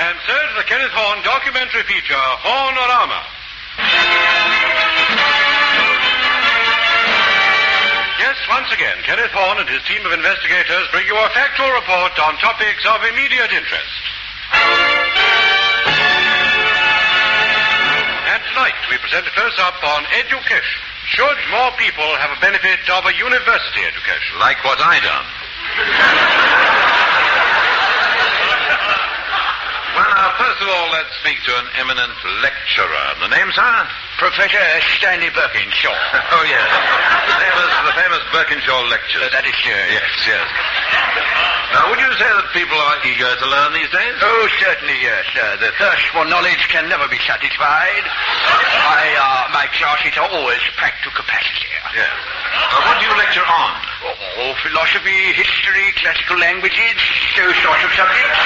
And so to the Kenneth Horne documentary feature, Hornorama. Yes, once again, Kenneth Horne and his team of investigators bring you a factual report on topics of immediate interest. And tonight we present a close-up on education. Should more people have a benefit of a university education? Like what I done. Well, now, first of all, let's speak to an eminent lecturer. The name, sir? Professor Stanley Birkinshaw. Oh, yes. The famous Birkinshaw lectures. That is true. Yes. Now, would you say that people are eager to learn these days? Oh, certainly, yes, sir. The thirst for knowledge can never be satisfied. My classes are always packed to capacity. Yes. What do you lecture on? Oh, philosophy, history, classical languages, those sorts of subjects.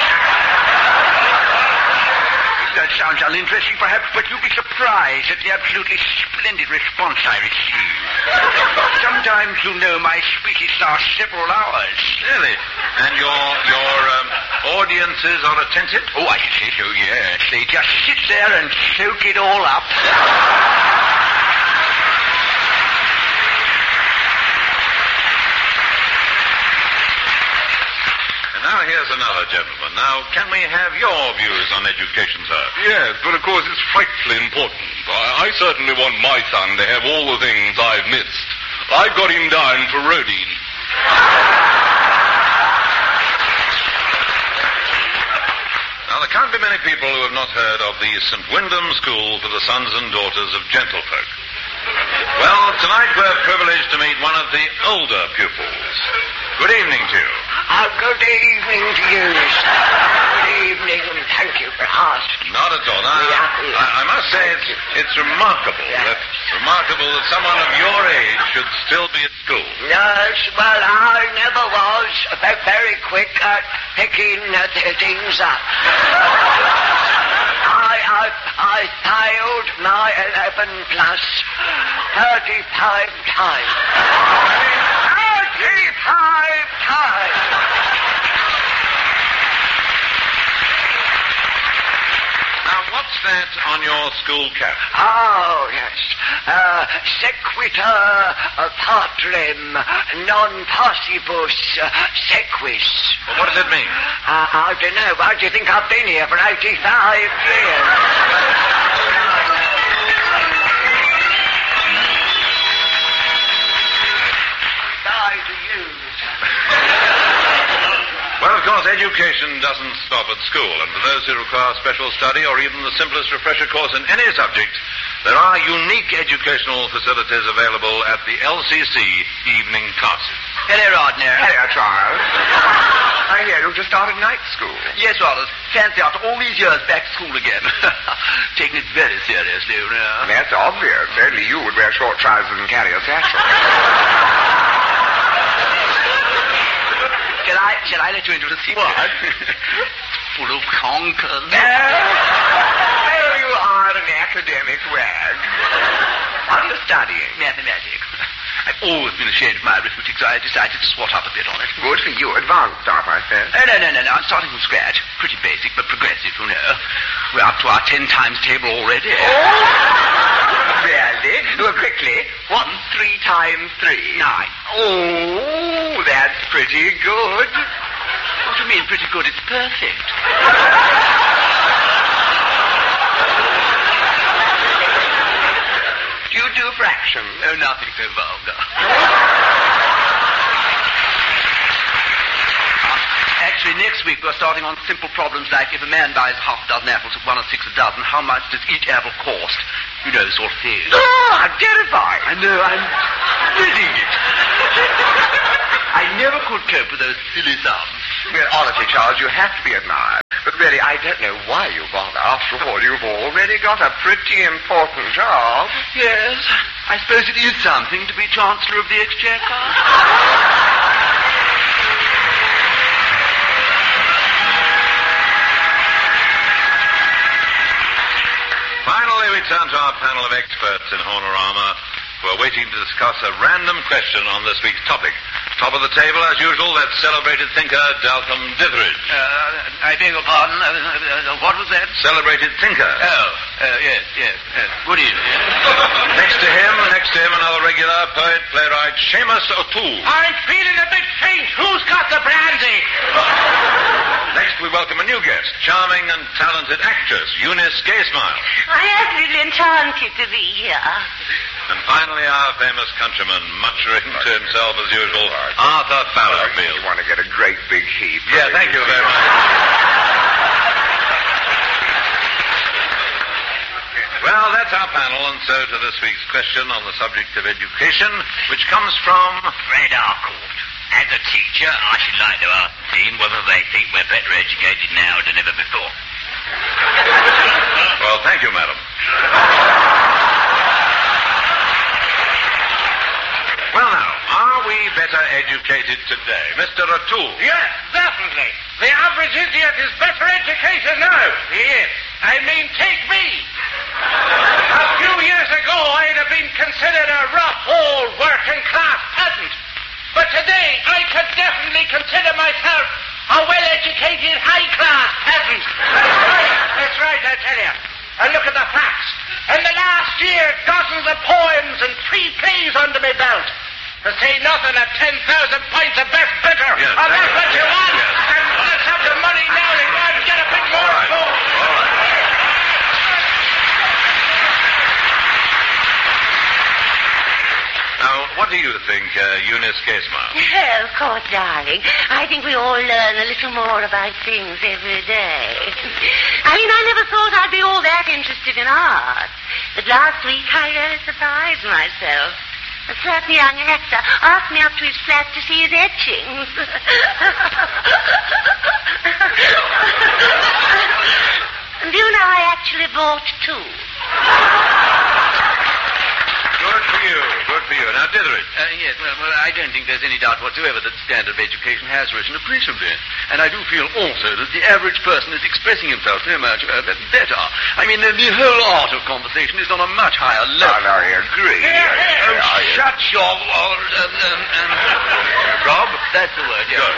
That sounds uninteresting, perhaps, but you'll be surprised at the absolutely splendid response I receive. Sometimes, you know, my speeches last several hours. Really? And your audiences are attentive? Oh, I should say so, yes. They just sit there and soak it all up. Now, here's another gentleman. Now, can we have your views on education, sir? Yes, but of course it's frightfully important. I certainly want my son to have all the things I've missed. I've got him down for Rodine. Now, there can't be many people who have not heard of the St. Wyndham School for the Sons and Daughters of Gentlefolk. Well, tonight we're privileged to meet one of the older pupils. Good evening to you. Good evening to you, sir. Good evening, and thank you for asking. Not at all. I must say it's remarkable. Remarkable that someone of your age should still be at school. Yes, well, I never was very quick at picking things up. I failed my 11 plus 35 times. 35 times! Now, what's that on your school cap? Oh, yes. Sequitur patrem non possibus sequis. Well, what does it mean? I don't know. Why do you think I've been here for 85 years? Well, of course, education doesn't stop at school, and for those who require special study or even the simplest refresher course in any subject, there are unique educational facilities available at the LCC evening classes. Hello, Rodney. Hello, Charles. I hear you've just started night school. Yes, Wallace. Fancy after all these years back to school again. Taking it very seriously, you know. That's obvious. Only you would wear short trousers and carry a satchel. Shall I let you into the secret? What? Full of conkers. Oh, you are an academic wag. What are you studying? Mathematics. I've always been ashamed of my arithmetic, so I decided to swat up a bit on it. Good for you. Advanced stuff, I said. Oh, no. I'm starting from scratch. Pretty basic, but progressive, you know. We're up to our 10 times table already. Oh! Really? Well, quickly. 1 3 times 3. 9. Oh, that's pretty good. What do you mean, pretty good? It's perfect. Do you do fractions? Oh, nothing so vulgar. Actually, next week we're starting on simple problems like if a man buys half a dozen apples at 1 or 6 a dozen, how much does each apple cost? You know, the sort of thing. Oh, how terrifying. I know, I'm dreading it. I never could cope with those silly sums. Well, honestly, Charles, you have to be admired. But really, I don't know why you bother. After all, you've already got a pretty important job. Yes, I suppose it is something to be Chancellor of the Exchequer. Finally, we turn to our panel of experts in Hornorama who are waiting to discuss a random question on this week's topic. Top of the table, as usual, that celebrated thinker, Dalcom Ditheridge. I beg your pardon. What was that? Celebrated thinker. Yes. Good evening. Next to him, another regular poet, playwright, Seamus O'Toole. I'm feeling a bit faint. Who's got the brandy? Next, we welcome a new guest, charming and talented actress, Eunice Gaysmile. I am really enchanted to be here. And finally, our famous countryman, muttering to himself as usual, Arthur Fallowfield. You want to get a great big heap. Yeah, thank you very much. Well, that's our panel, and so to this week's question on the subject of education, which comes from Fred Harcourt. As a teacher, I should like to ask the team whether they think we're better educated now than ever before. Well, thank you, madam. Well, now, are we better educated today? Mr. O'Toole? Yes, definitely. The average idiot is better educated now. He is. I mean, take me. A few years ago, I'd have been considered a rough, old, working-class peasant. But today, I could definitely consider myself a well-educated, high-class peasant. That's right, I tell you. And look at the facts. In the last year, dozens of poems and 3 plays under my belt. To say nothing of 10,000 pints of best bitter. Yes, And that's what you want. Yes. And let's have the money now to go and get a bit more food. All right. Now, what do you think, Eunice Gaysmile? Of course, darling. I think we all learn a little more about things every day. I mean, I never thought I'd be all that interested in art. But last week I surprised myself. A certain young actor asked me up to his flat to see his etchings. And do you know, I actually bought 2. Good for you. Now, Ditheridge. Yes, well, I don't think there's any doubt whatsoever that the standard of education has risen appreciably. And I do feel also that the average person is expressing himself so much better. I mean, the whole art of conversation is on a much higher level. I agree. Shut your... Rob? That's the word, yes.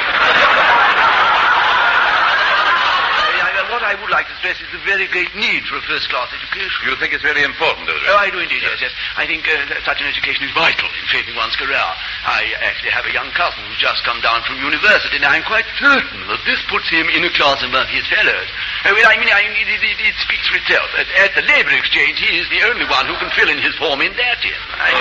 What I would like to stress is the very great need for a first-class education. You think it's really important, Ditheridge? Oh, I do indeed, yes. I think such an education is vital in shaping one's career. I actually have a young cousin who's just come down from university, and I'm quite certain that this puts him in a class above his fellows. It speaks for itself. At the labor exchange, he is the only one who can fill in his form in that in. Very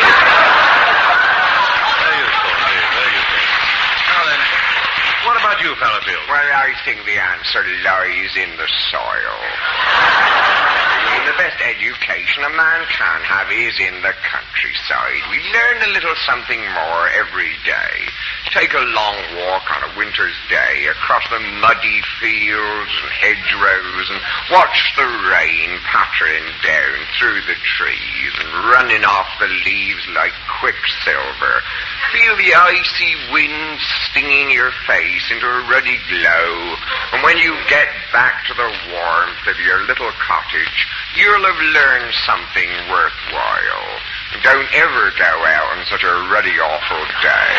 useful, very useful. Now then, what about you, Fallowfield? Well, I think the answer lies in the soil. The best education a man can have is in the countryside. We learn a little something more every day. Take a long walk on a winter's day across the muddy fields and hedgerows and watch the rain pattering down through the trees and running off the leaves like quicksilver. Feel the icy wind stinging your face into a ruddy glow. And when you get back to the warmth of your little cottage, you'll have learned something worthwhile. Don't ever go out on such a ruddy, awful day.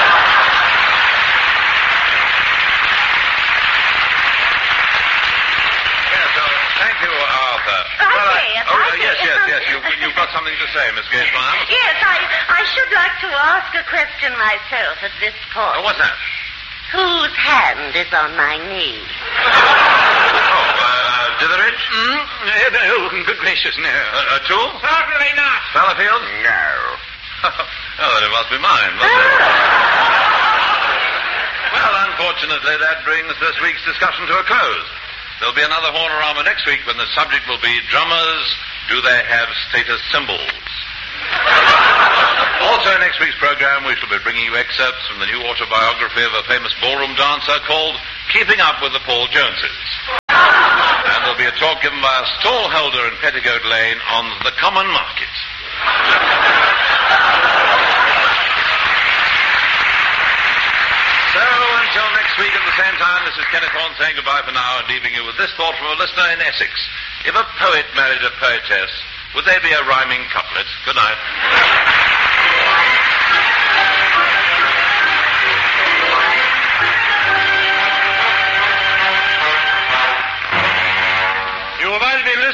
Thank you, Arthur. Yes. You've got something to say, Miss Gaysmile. Yes, I should like to ask a question myself at this point. Oh, what's that? Whose hand is on my knee? Ditheridge? Good gracious, no. O'Toole? Certainly not. Fallowfield? No. Oh, then it must be mine, mustn't it? Well, unfortunately, that brings this week's discussion to a close. There'll be another Hornorama next week when the subject will be drummers, do they have status symbols? Also, in next week's program, we shall be bringing you excerpts from the new autobiography of a famous ballroom dancer called Keeping Up with the Paul Joneses. And there'll be a talk given by a stallholder in Petticoat Lane on the common market. So, until next week at the same time, this is Kenneth Horne saying goodbye for now and leaving you with this thought from a listener in Essex. If a poet married a poetess, would they be a rhyming couplet? Good night.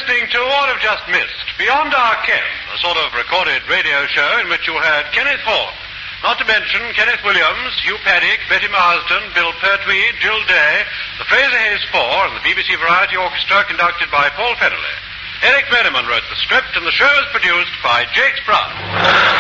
listening to what I've just missed, Beyond Our Ken, a sort of recorded radio show in which you heard Kenneth Horne, not to mention Kenneth Williams, Hugh Paddick, Betty Marsden, Bill Pertwee, Jill Day, the Fraser Hayes Four, and the BBC Variety Orchestra conducted by Paul Fennelly. Eric Merriman wrote the script, and the show is produced by Jakes Brown.